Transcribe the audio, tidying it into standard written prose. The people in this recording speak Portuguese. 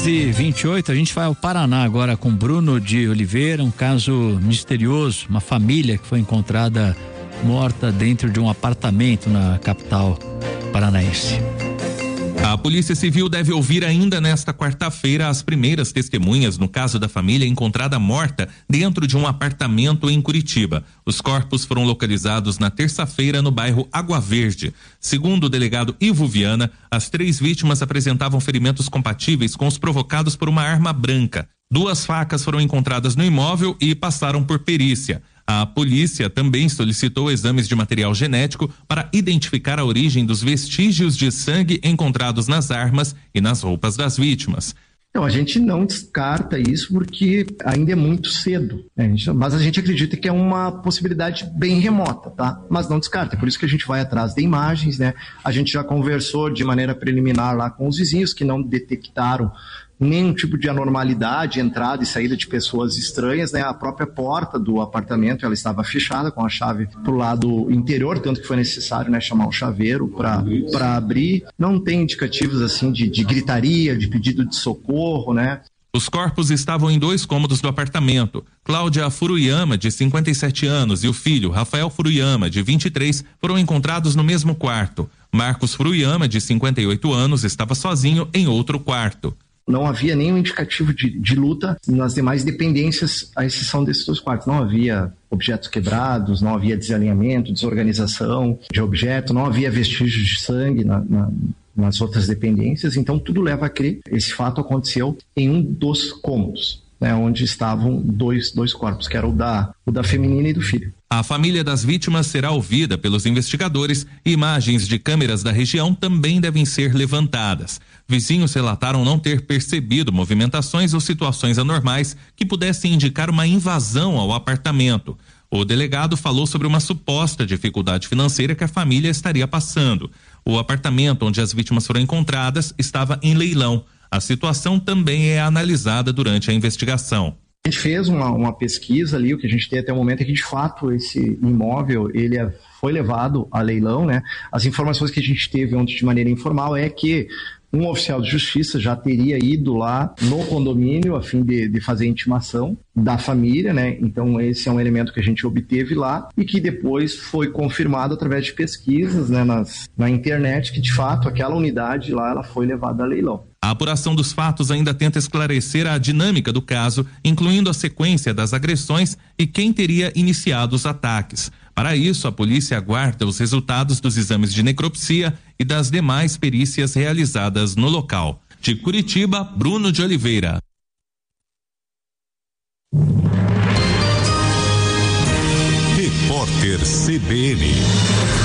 6h28, a gente vai ao Paraná agora com Bruno de Oliveira, um caso misterioso, uma família que foi encontrada morta dentro de um apartamento na capital paranaense. A Polícia Civil deve ouvir ainda nesta quarta-feira as primeiras testemunhas no caso da família encontrada morta dentro de um apartamento em Curitiba. Os corpos foram localizados na terça-feira no bairro Água Verde. Segundo o delegado Ivo Viana, as 3 vítimas apresentavam ferimentos compatíveis com os provocados por uma arma branca. 2 facas foram encontradas no imóvel e passaram por perícia. A polícia também solicitou exames de material genético para identificar a origem dos vestígios de sangue encontrados nas armas e nas roupas das vítimas. Não, a gente não descarta isso porque ainda é muito cedo, né? Mas a gente acredita que é uma possibilidade bem remota, tá? Mas não descarta, é por isso que a gente vai atrás de imagens, né? A gente já conversou de maneira preliminar lá com os vizinhos que não detectaram nenhum tipo de anormalidade, entrada e saída de pessoas estranhas, né? A própria porta do apartamento, ela estava fechada com a chave pro lado interior, tanto que foi necessário, né, chamar o chaveiro para abrir. Não tem indicativos assim de gritaria, de pedido de socorro, né? Os corpos estavam em 2 cômodos do apartamento. Cláudia Furuyama, de 57 anos, e o filho, Rafael Furuyama, de 23, foram encontrados no mesmo quarto. Marcos Furuyama, de 58 anos, estava sozinho em outro quarto. Não havia nenhum indicativo de luta nas demais dependências, à exceção desses 2 quartos. Não havia objetos quebrados, não havia desalinhamento, desorganização de objeto, não havia vestígios de sangue nas outras dependências. Então, tudo leva a crer que esse fato aconteceu em um dos cômodos, né, onde estavam dois corpos, que era o da feminina e do filho. A família das vítimas será ouvida pelos investigadores e imagens de câmeras da região também devem ser levantadas. Vizinhos relataram não ter percebido movimentações ou situações anormais que pudessem indicar uma invasão ao apartamento. O delegado falou sobre uma suposta dificuldade financeira que a família estaria passando. O apartamento onde as vítimas foram encontradas estava em leilão. A situação também é analisada durante a investigação. A gente fez uma pesquisa ali, o que a gente tem até o momento é que, de fato, esse imóvel, ele foi levado a leilão, né? As informações que a gente teve ontem de maneira informal é que um oficial de justiça já teria ido lá no condomínio a fim de fazer a intimação da família, né? Então esse é um elemento que a gente obteve lá e que depois foi confirmado através de pesquisas, né, na internet, que de fato aquela unidade lá ela foi levada a leilão. A apuração dos fatos ainda tenta esclarecer a dinâmica do caso, incluindo a sequência das agressões e quem teria iniciado os ataques. Para isso, a polícia aguarda os resultados dos exames de necropsia e das demais perícias realizadas no local. De Curitiba, Bruno de Oliveira. Repórter CBN.